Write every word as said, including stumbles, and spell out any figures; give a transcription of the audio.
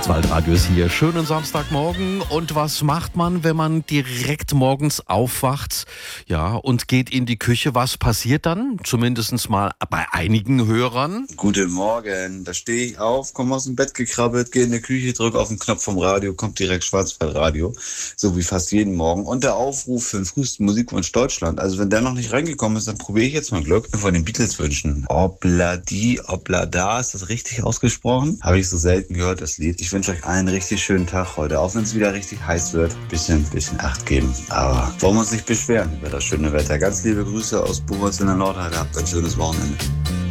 Schwarzwaldradio ist hier. Schönen Samstagmorgen. Und was macht man, wenn man direkt morgens aufwacht, ja, und geht in die Küche? Was passiert dann? Zumindest mal bei einigen Hörern. Guten Morgen. Da stehe ich auf, komme aus dem Bett gekrabbelt, gehe in die Küche, drücke auf den Knopf vom Radio, kommt direkt Schwarzwaldradio. So wie fast jeden Morgen. Und der Aufruf für den frühesten Musikwunsch Deutschland. Also wenn der noch nicht reingekommen ist, dann probiere ich jetzt mal Glück. Von den Beatles wünschen. Obladi, Oblada, ist das richtig ausgesprochen? Habe ich so selten gehört, das Lied. Ich wünsche euch einen richtig schönen Tag heute. Auch wenn es wieder richtig heiß wird. Bisschen, bisschen Acht geben. Aber wollen wir uns nicht beschweren über das schöne Wetter. Ganz liebe Grüße aus Buchholz in der Nordheide. Habt ein schönes Wochenende.